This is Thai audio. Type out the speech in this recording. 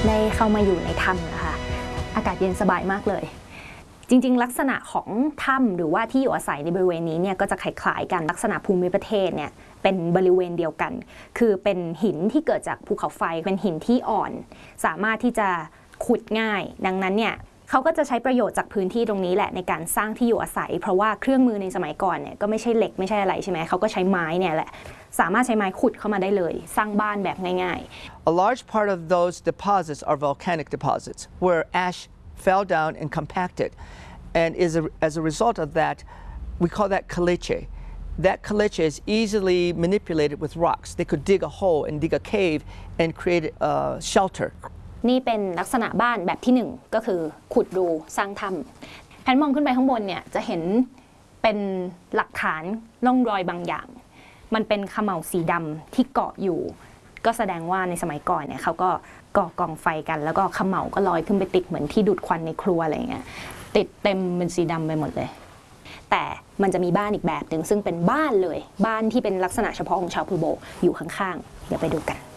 ได้เข้ามาอยู่ในถ้ำนะคะอากาศเย็นสบายมากเลยจริงๆลักษณะของถ้ำหรือว่าที่อยู่อาศัยในบริเวณนี้เนี่ยก็จะคล้ายๆกันลักษณะภูมิประเทศเนี่ยเป็นบริเวณเดียวกันคือเป็นหินที่เกิดจากภูเขาไฟเป็นหินที่อ่อนสามารถที่จะขุดง่ายดังนั้นเนี่ยเขาก็จะใช้ประโยชน์จากพื้นที่ตรงนี้แหละในการสร้างที่อยู่อาศัยเพราะว่าเครื่องมือในสมัยก่อนเนี่ยก็ไม่ใช่เหล็กไม่ใช่อะไรใช่ไหมเขาก็ใช้ไม้เนี่ยแหละสามารถใช้ไม้ขุดเข้ามาได้เลยสร้างบ้านแบบง่ายๆ A large part of those deposits are volcanic deposits where ash fell down and compacted and as a result of that we call that caliche. That caliche is easily manipulated with rocks. They could dig a hole and dig a cave and create a shelter. นี่เป็นลักษณะบ้านแบบที่1ก็คือขุดรูสร้างถ้ำแผนมองขึ้นไปข้างบนเนี่ยจะเห็นเป็นหลักฐานร่องรอยบางอย่างมันเป็นเขม่าสีดำที่เกาะอยู่ก็แสดงว่าในสมัยก่อนเนี่ยเขาก็ก่อกองไฟกันแล้วก็เขม่าก็ลอยขึ้นไปติดเหมือนที่ดูดควันในครัวอะไรเงี้ยติดเต็มเป็นสีดำไปหมดเลยแต่มันจะมีบ้านอีกแบบหนึ่งซึ่งเป็นบ้านเลยบ้านที่เป็นลักษณะเฉพาะของชาวพูโบอยู่ข้างๆเดี๋ยวไปดูกัน